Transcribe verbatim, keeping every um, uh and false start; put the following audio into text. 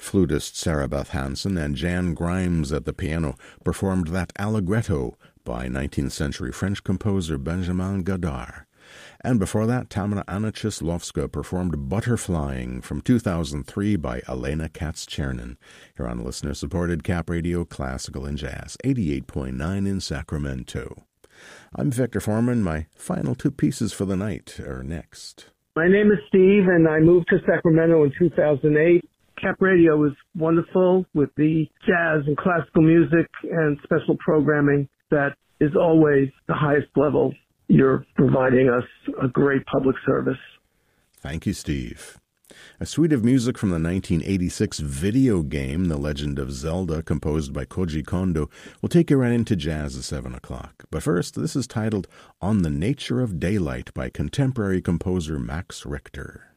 Flutist Sarah Beth Hansen and Jan Grimes at the piano performed that Allegretto by nineteenth century French composer Benjamin Godard. And before that, Tamara Anna-Czyslovska performed Butterflying from two thousand three by Elena Katz-Chernin, here on listener-supported Cap Radio Classical and Jazz, eighty-eight point nine in Sacramento. I'm Victor Foreman. My final two pieces for the night are next. My name is Steve, and I moved to Sacramento in two thousand eight. Cap Radio is wonderful with the jazz and classical music and special programming that is always the highest level. You're providing us a great public service. Thank you, Steve. A suite of music from the nineteen eighty-six video game, The Legend of Zelda, composed by Koji Kondo, will take you right into jazz at seven o'clock. But first, this is titled On the Nature of Daylight by contemporary composer Max Richter.